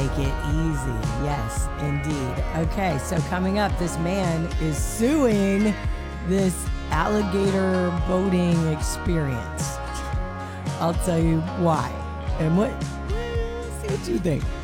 Take it easy. Yes, indeed. Okay, so coming up, this man is suing this alligator boating experience. I'll tell you why. And see what you think.